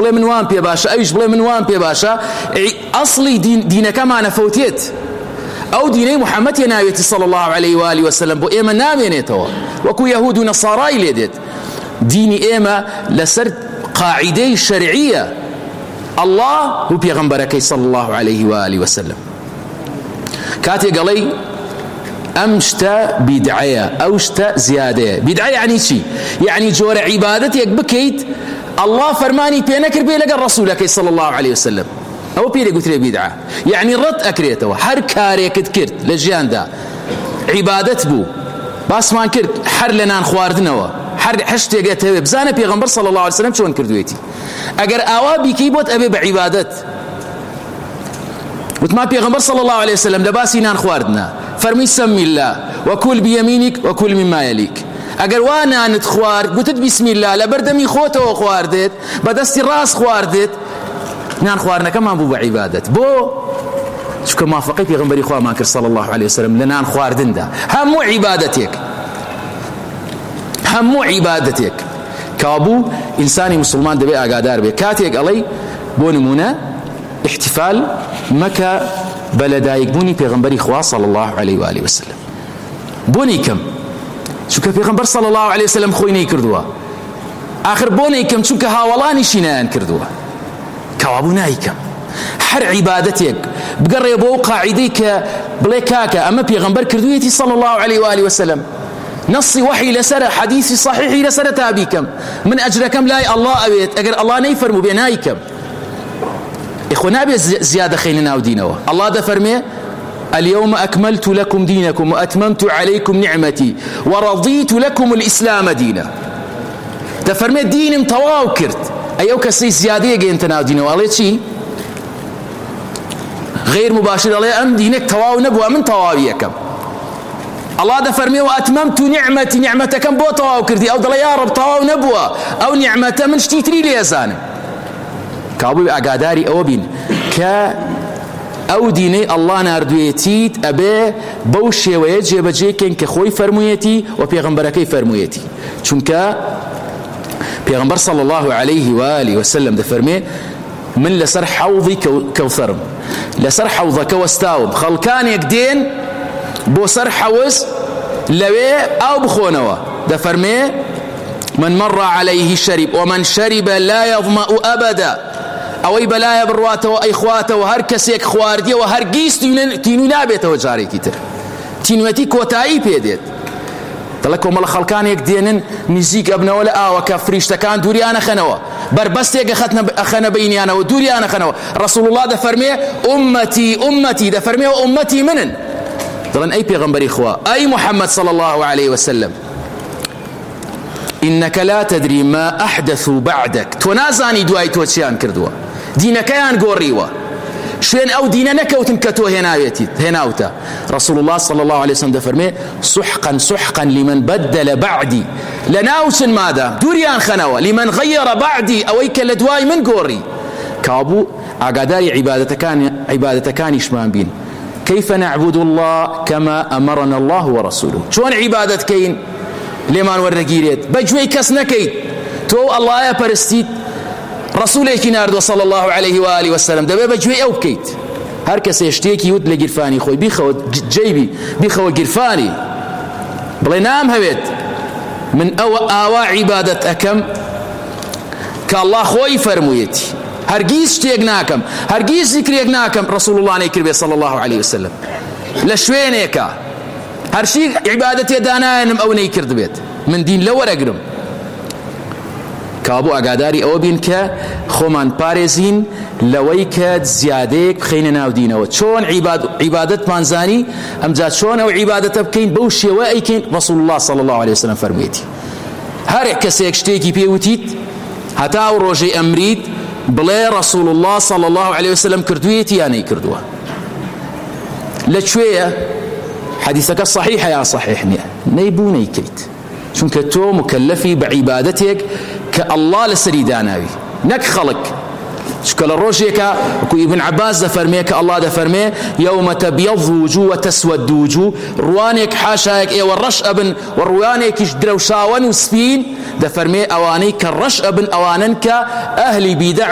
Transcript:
بڵێ من وام پێ باشە، ئەویش بڵێ من وام پێ باشە. ئەسڵی دینەکەمانە فەوتێت. ئەو دینەی محەممەد ناوێتی صلی الله عليه و آله وسلم بۆ ئێمە نامێنێتەوە، وەکو یەهود و نەسارای لێ دێت. دینی ئێمە لەسەر قاعدەی شەرعیە، الله و پێغەمبەرەکەی صلی الله عليه و آله وسلم. کاتێک گەڵەی ئەم شتە بیدعەیە، ئەو شتە زیادەیە. بیدعە یعنی چی؟ یعنی جۆرە عیبادەتێک بکەیت الله فەرمانی پێ نەکرد بێ لەگەڵ ڕەسوولەکەی صلی الله عليه وسلم، ئەوە پێ دەگوترێ بیدعە. یعنی ڕەت ئەکرێتەوە. هەر کارێکت کرد لە ژیاندا عیبادەت بوو، باسمان کرد هەر لە نان خواردنەوە، هەر شتێکت هەبێ بزانە پێغەمبەر صلی الله عليه وسلم چۆن کردوێتی. ئەگەر ئاوا بیکەی بۆت ئەبێ بە عیبادەت. وتمان پێغەمبەر صلی الله عليه وسلم لە باسی نان خواردنە فەرمی سەمی الله وەکول بیەمینیک وەکول مما یەلیک. ئەگەر وا نانت خوارد گوتت بسم الله، لە بەردەمی خۆتەوە خواردێت، بەدەستی ڕاست خواردێت، نان خواردنەکەمان بوو بە عیبادەت. بۆ چونکە موافقەی پێغەمبەری خوامان کرد صلی الله عليه وسلم لە نان خواردندا. هەموو عیبادەتێک کابوو ئینسانی مسلمان دەبێ ئاگادار بێ. کاتێک ئەڵەی بۆ نمونە احتفال مەکە بە لەدایکبوونی پێغەمبەری خوا صلی الله عليه و آله وسلم، بۆ نەیکەم چونکە پێغەمبەر صلی الله عليه وسلم خۆی نەیکردووە. آخر بۆ نەیکەم چونکە هاوڵانیشی نەیان کردووە، کەوابوو نایکەم. هەر عیبادەتێک بگەڕێ بۆ قاعدەی کە بڵێ کاکە ئەمە پێغەمبەر کردوویەتی صلی الله عليه و آله وسلم، نصی وحی لەسەرە، حەدیثی صحیحی لەسەرە تابیکەم، من ئەجرەکەم لای الله ئەوێت. ئەگەر الله نەیفەرموو بێ نایکەم. ئێخۆ نابێت زیادە خەینە ناو دینەوە. الله دەفەرمێ اليوم أكملت لكم دينكم وأتممت عليكم نعمتي ورضيت لكم الإسلام دينا. دەفەرمێ دینم تەواو کرد. ئەو کەسەی زیادەیە گەیەنتە ناو دینەوە ئەڵێ چی؟ غیر مباشر ئەڵێ ئەم دینێک تەواو نەبووە، من تەواوی یەکەم. الله دەفەرمێ وأتممت نعمتي، نعمەتەکەم بۆ تەواو کردی. ئەو دەڵێ یا ڕەب تەواو نەبووە، ئەو نعمەتە من شتی تری لێزانم. کابووی ئاگاداری ئەوە بین کە ئەو دینەی الله ناردوێتیت ئەبێ بەو شێوەیە جێبەجێکەن کە خۆی فەرموویەتی و پێغەمبەرەکەی فەرموویەتی. چونکە پێغەمبەر صلی الله عليه و آله وسلم دەفەرمێ من لەسەر حەوضی کەوثەرم، لەسەر حەوضەکە وەستاوم، خەڵکانێک دێن بۆ سەر حەوز لەوێ ئاو بخۆنەوە. دەفەرمێ من مر عليه شرب ومن شرب لا يظمأ أبدا. ئەوەی بەلایە بڕواتەوە ئەی خواتەوە هەر کەسێک خواردیەوە هەرگیز تینوی نابێتەوە جارێکی تر، تینوەتی کۆتایی پێدێت. دەڵێ کۆمەڵە خەڵکانێک دێنن نزیک ئەبنەوە لە ئاوەکە فریشتەکان دووریان ئەخەنەوە، بربەستێک ئەخەنە بەینیانەوە دووریان ئەخەنەوە. ڕەسوڵ الله دەفەرمێ ئومەتی ئومەتی، دەفەرمێ ئومەتی منن. دەڵێن ئەی پێغەمبەری خوا، ئەی محەممەد صلی الله عليه وسلم إنك لا تدري ما أحدثوا بعدك. تۆ نازانی دوای تۆ چیان کردووە، دینەکەیان گۆڕیوە، شوێن ئەو دینە نەکەوتن کە تۆ هێناوتە. رسول الله صلى الله عليه وسلم دەفەرمێ سحقا سحقا لمن بدل بعدي، لە ناوچن مادام دووریان خەنەوە، لمن غير بعدي، ئەوەی کە لە دوای من گۆڕی. کابوو ئاگاداری عیبادەتەکانیشمان بین. كيف نعبد الله كما أمرنا الله ورسوله. چۆن عیبادەتکەین لێمان وەرنەگیرێت، بەگوێی کەس نەکەیت. تۆ ئەڵڵایە پەرستیت، ڕەسوولێکی ناردووە صلی الله عليه و آله وسلم، دەبێ بەگوێی ئەو بکەیت. هەر کەسێ شتێکی وت لە گیرفانی خۆی بیخەوە جەیبی، بیخەوە گیرفانی، بڵێ نام هەوێت من ئەوە ئاوا عیبادەت ئەکەم کە الله خۆی فەرموویەتی، هەرگیز شتێک ناکەم، هەرگیز ذیکرێک ناکەم ڕەسوڵ الله نەیکردبێ صلی الله عليه وسلم. لە شوێنێکە هەرشی عیبادەتێ دانایەنم ئەو نەیکرد بێت، من دین لە وەرەگرم. کابوو ئاگاداری ئەوە بین کە خۆمان پارێزین لەوەی کە زیادەیەک بخەینە ناو دینەوە. چۆن عیبادەتمان زانی، ئەمجا چۆن ئەو عیبادەتە بکەین بەو شێوە ئەیکەین ڕەسوڵ الله صلی الله عليه وسلم فەرموویەتی. هەر کەسێک شتێکی پێوتیت هەتا و ڕۆژەی ئەمریت بڵێ ڕەسوڵ الله صلی الله عليه وسلم کردوویەتی یا نەیکردووە. لەکوێیە؟ حەدیثەکە صحیحە یا صحیح نییە؟ نەیبوو نەیکەیت، چونکە تۆ مکەلەفی بە عیبادەتێک کە الله لەسەری داناوی، نەک خەڵک. چونکە لە ڕۆژێکە وەکو ئیبن عەباس دەفەرمێ کە الله دەفەرمێ یەومە تەبیەض وجوه وتەسوەد وجوه، ڕوانێک حاشایەک ئێوە ڕەش ئەبن و ڕوانێکیش درەوشاوەن و سپین، دەفەرمێ ئەوانەی کە ڕەش ئەبن ئەوانن کە ئەهلی بیدع